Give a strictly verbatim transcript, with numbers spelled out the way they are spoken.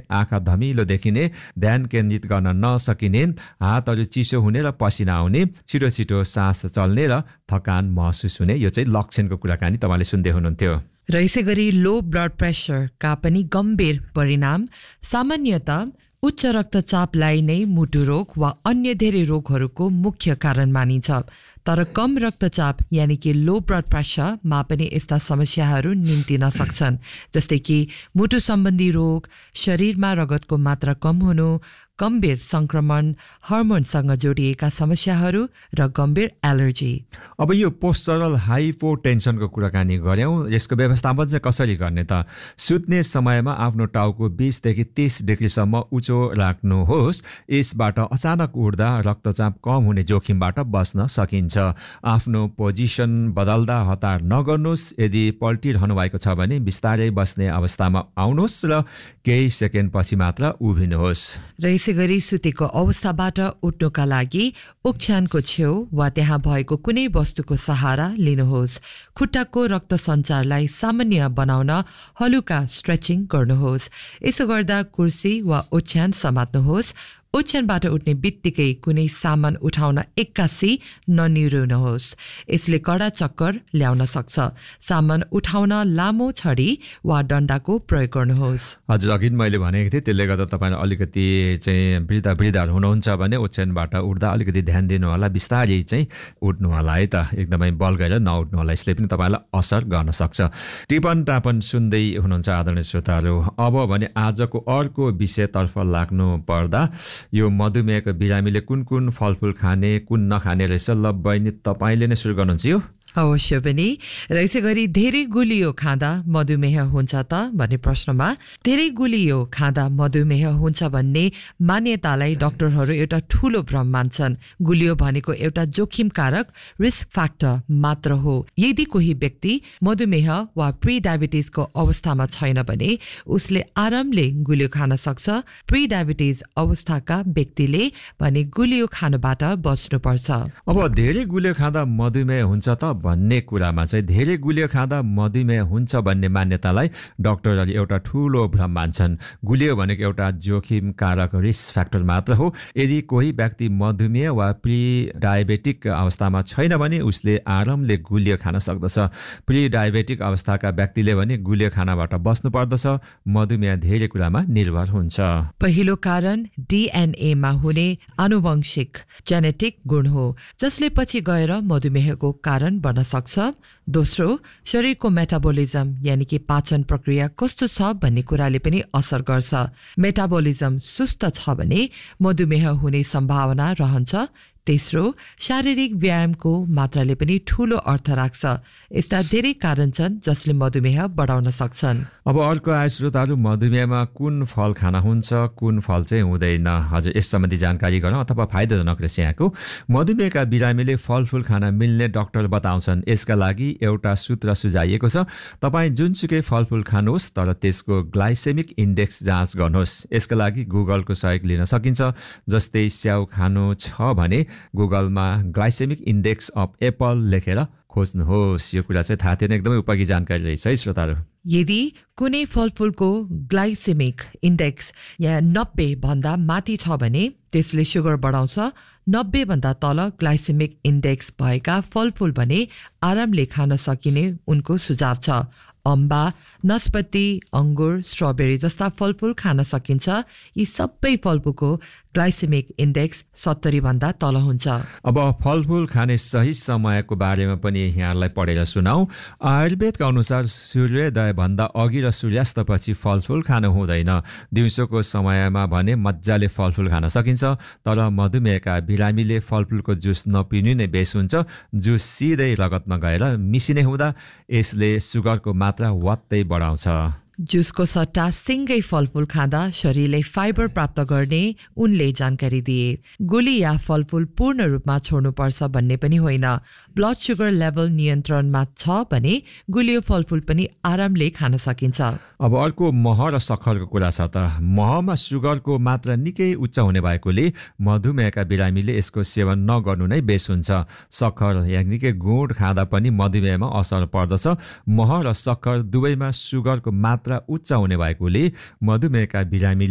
आँखा धमिलो देखिने, ध्यान केन्द्रित गर्न नसकिने, हातहरू चिसो हुने र पसिना आउने, छिटो छिटो सास चल्ने र थकान महसुस हुने, यो चाहिँ लक्षणको कुराकानी तपाईँले सुन्दै हुनुहुन्थ्यो। र यसै गरी लो ब्लड प्रेसरका पनि गम्भीर परिणाम सामान्यतः उच्च रक्तचापलाई नै मुटु रोग वा अन्य धेरै रोगहरूको मुख्य कारण मानिन्छ। तर कम रक्तचाप यानि कि लो ब्लड प्रेसरमा पनि यस्ता समस्याहरू निम्तिन सक्छन्, जस्तै कि मुटु सम्बन्धी रोग, शरीरमा रगतको मात्रा कम हुनु, गम्भीर संक्रमण, हर्मोनसँग जोडिएका समस्याहरू र गम्भीर एलर्जी। अब यो पोस्चरल हाइपोटेन्सनको कुराकानी गऱ्यौँ, यसको व्यवस्थापन चाहिँ कसरी गर्ने त? सुत्ने समयमा आफ्नो टाउको बीसदेखि तीस डिग्रीसम्म उच्चो राख्नुहोस्। यसबाट अचानक उठ्दा रक्तचाप कम हुने जोखिमबाट बस्न सकिन्छ। आफ्नो पोजिसन बदल्दा हतार नगर्नुहोस्। यदि पल्टिरहनु भएको छ भने बिस्तारै बस्ने अवस्थामा आउनुहोस् र केही सेकेन्डपछि मात्र उभिनुहोस्। र यसै गरी सुतेको अवस्थाबाट उठ्नुका लागि ओछ्यानको छेउ वा त्यहाँ भएको कुनै वस्तुको सहारा लिनुहोस्। खुट्टाको रक्त सञ्चारलाई सामान्य बनाउन हलुका स्ट्रेचिङ गर्नुहोस्। यसो गर्दा कुर्सी वा ओछ्यान समात्नुहोस्। ओछ्यानबाट उठ्ने बित्तिकै कुनै सामान उठाउन एक्कासी ननिरुनुहोस्। यसले कडा चक्कर ल्याउन सक्छ। सामान उठाउन लामो छडी वा डन्डाको प्रयोग गर्नुहोस्। हजुर, अघि मैले भनेको थिएँ, त्यसले गर्दा तपाईँले अलिकति चाहिँ वृद्ध वृद्धाहरू हुनुहुन्छ भने ओछ्यानबाट उठ्दा अलिकति ध्यान दिनु होला, बिस्तारै चाहिँ उठ्नु होला है त, एकदमै बल गरेर नउठ्नु होला। यसले पनि तपाईँलाई असर गर्न सक्छ। टिपन टापन सुन्दै हुनुहुन्छ आदरणीय श्रोताहरू। अब भने आजको अर्को विषयतर्फ लाग्नु पर्दा यो मधुमेहको बिरामीले कुन कुन फलफुल खाने, कुन नखाने रहेछ, ल बहिनी तपाईँले नै सुरु गर्नुहुन्छ यो। अवश्य पनि। र यसै गरी धेरै गुलियो खाँदा मधुमेह हुन्छ त भन्ने प्रश्नमा, धेरै गुलियो खाँदा मधुमेह हुन्छ भन्ने मान्यतालाई डाक्टरहरू एउटा ठूलो भ्रम मान्छन्। गुलियो भनेको एउटा जोखिमकारक रिस्क फ्याक्टर मात्र हो। यदि कोही व्यक्ति मधुमेह वा प्री डायबिटिजको अवस्थामा छैन भने उसले आरामले गुलियो खान सक्छ। प्री डायबिटिज अवस्थाका व्यक्तिले भने गुलियो खानबाट बच्नुपर्छ। अब धेरै गुलियो खाँदा मधुमेह हुन्छ त भन्ने कुरामा चाहिँ धेरै गुलियो खाँदा मधुमेह हुन्छ भन्ने मान्यतालाई डाक्टरहरूले एउटा ठूलो भ्रम मान्छन्। गुलियो भनेको एउटा जोखिमकारक रिस्क फ्याक्टर मात्र हो। यदि कोही व्यक्ति मधुमेह वा प्री डायबेटिक अवस्थामा छैन भने उसले आरामले गुलियो खान सक्दछ। प्री डायबेटिक अवस्थाका व्यक्तिले भने गुलियो खानाबाट बस्नु पर्दछ। मधुमेह धेरै कुरामा निर्भर हुन्छ। पहिलो कारण डीएनएमा हुने आनुवंशिक जेनेटिक गुण हो, जसले पछि गएर मधुमेहको कारण बन्न सक्छ। दोस्रो, शरीरको मेटाबोलिजम यानि कि पाचन प्रक्रिया कस्तो छ भन्ने कुराले पनि असर गर्छ। मेटाबोलिजम सुस्त छ भने मधुमेह हुने सम्भावना रहन्छ। तेस्रो, शारीरिक व्यायामको मात्राले पनि ठूलो अर्थ राख्छ। यस्ता धेरै कारण छन् जसले मधुमेह बढाउन सक्छन्। अब अर्को आए श्रोताहरू, मधुमेहमा कुन फल खाना हुन्छ, कुन फल चाहिँ हुँदैन। हजुर, यस सम्बन्धी जानकारी गरौँ अथवा फाइदाजनक रहेछ यहाँको। मधुमेहका बिरामीले फलफुल खान मिल्ने डाक्टर बताउँछन्। यसका लागि एउटा सूत्र सुझाइएको छ। तपाईँ जुनसुकै फलफुल खानुहोस्, तर त्यसको ग्लाइसेमिक इन्डेक्स जाँच गर्नुहोस्। यसका लागि गुगलको सहयोग लिन सकिन्छ। जस्तै स्याउ खानु छ भने गुगलमा ग्लाइसेमिक इन्डेक्स अफ एप्पल लेखेर खोज्नुहोस्। यो कुरा चाहिँ थाहा थिएन, एकदमै उपयोगी जानकारी रहेछ है श्रोताहरू। यदि कुनै फलफुलको ग्लाइसेमिक इन्डेक्स या नब्बे भन्दा माथि छ भने त्यसले सुगर बढाउँछ। नब्बे भन्दा तल ग्लाइसेमिक इन्डेक्स भएका फलफुल भने आरामले खान सकिने उनको सुझाव छ। अम्बा, नास्पाती, अंगुर, स्ट्रबेरी जस्ता फलफुल खान सकिन्छ। यी सबै फलफुलको ग्लाइसेमिक इन्डेक्स सत्तरी भन्दा तल हुन्छ। अब फलफुल खाने सही समयको बारेमा पनि यहाँलाई पढेर सुनाऊ। आयुर्वेदका अनुसार सूर्योदय भन्दा अघि र सूर्यास्तपछि फलफुल खानु हुँदैन। दिउँसोको समयमा भने मजाले फलफुल खान सकिन्छ। तर मधुमेहका बिरामीले फलफुलको जुस नपिनु नै बेस हुन्छ। जुस सिधै रगतमा गएर मिसिने हुँदा यसले सुगरको मात्रा वात्तै बढाउँछ। जुसको सट्टा सिङ्गै फलफुल खाँदा शरीरले फाइबर प्राप्त गर्ने उनले जानकारी दिए। गुली या फलफुल पूर्ण रूपमा छोड्नुपर्छ भन्ने पनि होइन। ब्लड सुगर लेभल नियन्त्रणमा छ भने गुलियो फलफुल पनि आरामले खान सकिन्छ। अब अर्को मह र सक्खरको कुरा छ त। महमा सुगरको मात्रा निकै उच्च हुने भएकोले मधुमेहका बिरामीले यसको सेवन नगर्नु नै बेस हुन्छ। सक्खर यानि कि गुड खाँदा पनि मधुमेहमा असर पर्दछ। मह र सक्खर दुवैमा सुगरको मात्रा उच्च हुने भएकोले मधुमेहका बिरामीले